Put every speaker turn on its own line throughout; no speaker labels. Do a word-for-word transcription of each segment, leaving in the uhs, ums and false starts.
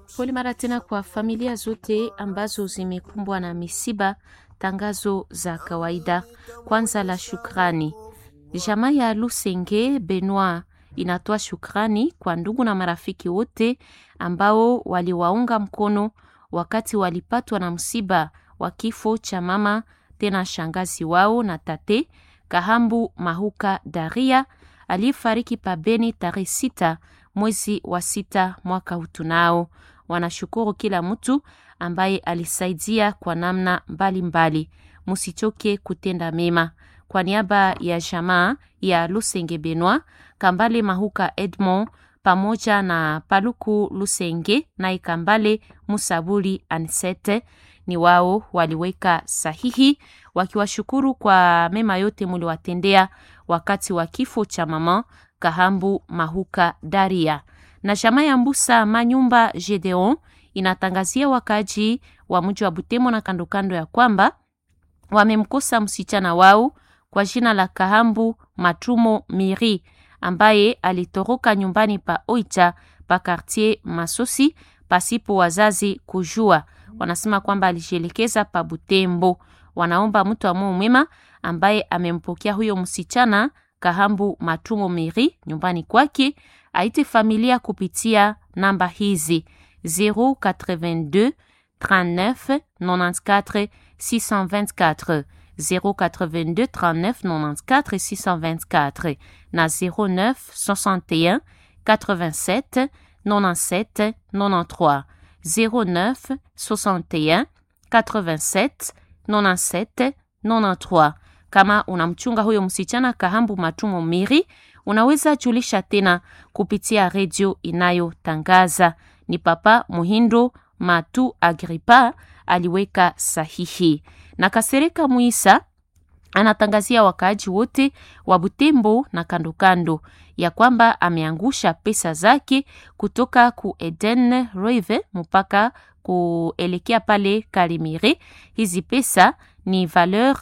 Pole mara tena kwa familia zote ambazo zimekumbwa na misiba. Tangazo za kawaida. Kwanza la shukrani. Jamaa ya Lusenge Benoit inatoa shukrani kwa ndugu na marafiki wote ambao waliwaunga mkono wakati walipatwa na msiba wa kifo cha mama tena shangazi wao na tate Kahambu Mahuka Daria aliyefariki pa Beni tarehe sita mwezi wa sita mwaka utunao. Wanashukuru kila mtu ambaye alisaidia kwa namna mbalimbali. Musichoke kutenda mema. Kwa niaba ya jamaa ya Lusenge Benoit, Kambale Mahuka Edmond pamoja na Paluku Lusenge na Ikambale Musabuli Ansete, ni wao waliweka sahihi wakiwashukuru kwa mema yote muliwatendea wakati wa kifo cha mama Kahambu Mahuka Daria. Na jamaa ya Mbusa Manyumba Gedeon inatangazia wakaji wa mji wa Butembo na kando kando ya kwamba wamemkosa msichana wao kwa jina la Kahambu Matumo Miri ambaye alitoroka nyumbani pa Oicha pa quartier Masosi pasipo wazazi kujua. Wanasema kwamba alijielekeza pa Butembo. Wanaomba mtu wa Mungu mwema ambaye amempokea huyo msichana Kahambu Matumo Miri nyumbani kwake aite familia kupitia namba hizi zero quatre-vingt-deux trente-neuf quatre-vingt-quatorze six cent vingt-quatre zero quatre-vingt-deux trente-neuf quatre-vingt-quatorze six cent vingt-quatre na zero neuf soixante et un quatre-vingt-sept quatre-vingt-sept quatre-vingt-treize zero neuf soixante et un quatre-vingt-sept quatre-vingt-sept quatre-vingt-treize. Kama unamchunga huyo msichana Kahambu Matumo Miri, unaweza julisha tena kupitia redio inayotangaza. Ni Papa Muhindo Matu Agripa aliweka sahihi. Na Kasereka Muisa anatangazia wakaaji wote wa Butembo na kando kando ya kwamba ameangusha pesa zake kutoka ku Eden Rive mpaka kuelekea pale Kalimire. Hizi pesa ni valeur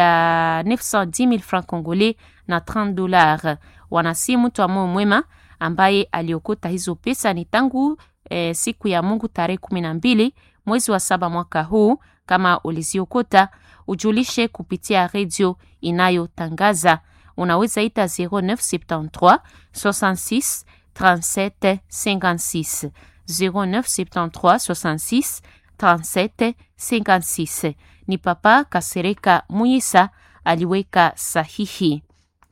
ya neuf cent dix mille francs congolais na trente dollars. Wanasi mtu wa moyo mwema ambaye aliokota hizo pesa ni tangu eh, siku ya Mungu tarehe kumi na mbili mwezi wa saba mwaka huu. Kama uliziokota ujulishe kupitia redio inayotangaza. Unaweza ita zero neuf sept-trois soixante-six trente-sept cinquante-six zero neuf sept-trois soixante-six trente-sept cinquante-six. Ni Papa Kasereka Muisa aliweka sahihi.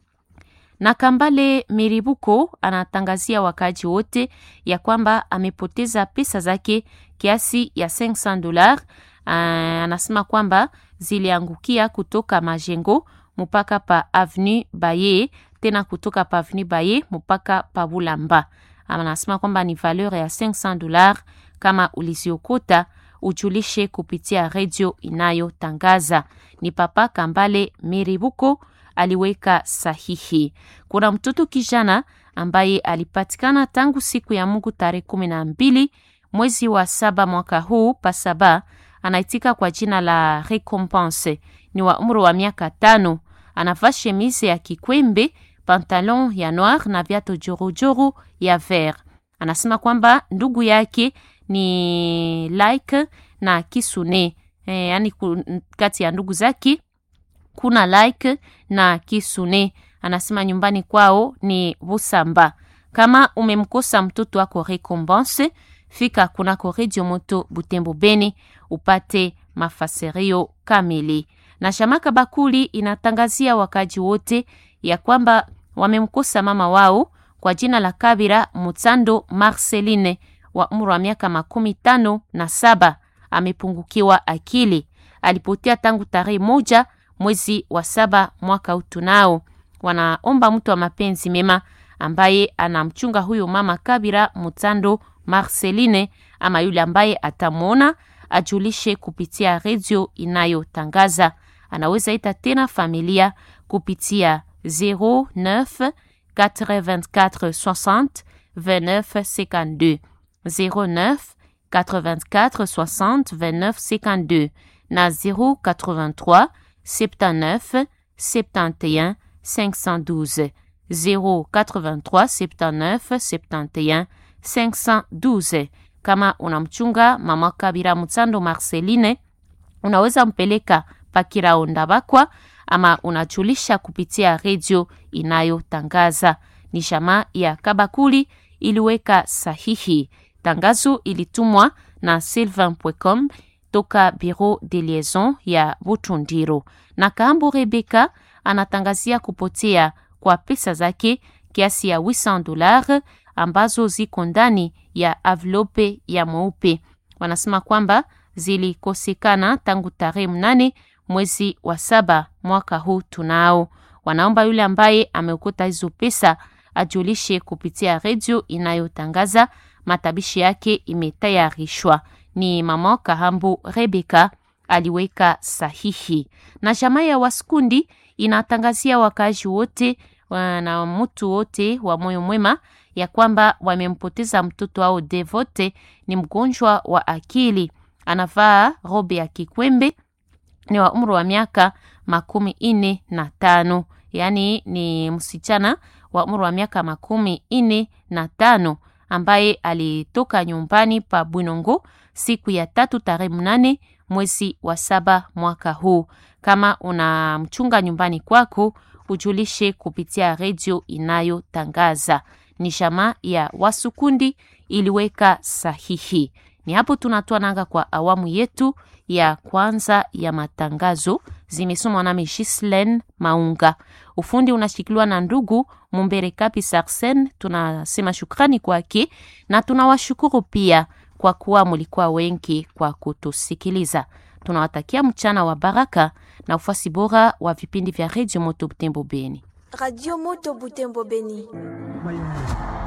Na Kambale Miribuko anatangazia wakaji wote ya kwamba amepoteza pesa zake kiasi ya cinq cents dollars. Uh, anasema kwamba ziliangukia kutoka Majengo mpaka pa Avenue Baye, tena kutoka pa Avenue Baye mpaka pa Bulamba. Anasema kwamba ni valeur ya cinq cents dollars. Kama uliziokota ujulishe kupitia redio inayotangaza. Ni Papa Kambale Miribuko aliweka sahihi. Kuna mtoto kijana ambaye alipatikana tangu siku ya Mungu tarehe kumi na mbili mwezi wa saba mwaka huu pasaba. Anaitika kwa jina la Recompense. Ni wa umri wa miaka tano. Anavaa chemise ya kikwembe, pantalon ya noir na viatu jorojoro ya vert. Anasema kwamba ndugu yake ni Like na Kisune. E, yani kati ya ndugu zake kuna Like na Kisune. Anasema nyumbani kwao ni Busamba. Kama umemkosa mtoto wako Recompense, fika kunako Radio Moto Butembo Beni upate mafasirio kamili. Na Shamaka Bakuli inatangazia wakaji wote ya kwamba wamemkosa mama wao kwa jina la Kabira Mutsando Marceline wa umri wa miaka makumi tano na saba. Amepungukiwa akili. Alipotea tangu tarehe moja mwezi wa saba mwaka utunao. Wanaomba mtu wa mapenzi mema ambaye anamchunga huyo mama Kabira Mutsando Marceline ama yule ambaye atamwona ajulishe kupitia redio inayotangaza. Anaweza ita tena familia kupitia zero neuf quatre-vingt-quatre soixante vingt-neuf cinquante-deux zero neuf quatre-vingt-quatre soixante vingt-neuf cinquante-deux na zero quatre-vingt-trois soixante-neuf soixante et un cinq cent douze zero quatre-vingt-trois soixante-neuf soixante et un cinq cent douze. Kama unamchunga mama Kabira Mutsando Marceline, unaweza mpeleka Pakirao Ndabakwa ama unajulisha kupitia redio inayotangaza. Ni jamaa ya Kabakuli iliweka sahihi. Tangazo ilitumwa na sylvain point com toka Bureau de Liaison ya Butundiro. Na Kaambo Rebeka anatangazia kupotea kwa pesa zake kiasi ya mia nane dollars ambazo ziko ndani ya envelope ya mweupe. Wanasema kwamba zilikosekana tangu tarehe mnane mwezi wa saba mwaka huu tunao. Wanaomba yule ambaye ameokota hizo pesa ajulishe kupitia redio inayotangaza. Matabishi yake imetayarishwa. Ni mama Kahambu Rebeka aliweka sahihi. Na jamaa ya Waskundi inatangazia wakazi wote na mtu wote wa moyo mwema ya kwamba wamempoteza mtoto wao Devote. Ni mgonjwa wa akili, anavaa robe ya kikwembe, ni wa umri wa miaka makumi ine na tano. Yani ni msichana wa umri wa miaka makumi ine na tano ambaye alitoka nyumbani pa Bwinongo siku ya tatu tarehe mnane mwezi wa saba mwaka huu. Kama unamchunga nyumbani kwako, ujulishe kupitia redio inayotangaza. Ni jamaa ya Wasukundi iliweka sahihi. Ni hapo tunatoa nanga kwa awamu yetu ya kwanza ya matangazo. Zimesomwa na Gislen Maunga. Ufundi unashikiliwa na ndugu Mumbere Kapi Sarsen. Tunasema shukrani kwake na tunawashukuru pia kwa kuwa mulikuwa wengi kwa kutusikiliza. Tunawatakia mchana wa baraka na ufasi bora wa vipindi vya Radio Moto Butembo Beni.
Radio Moto Butembo Beni.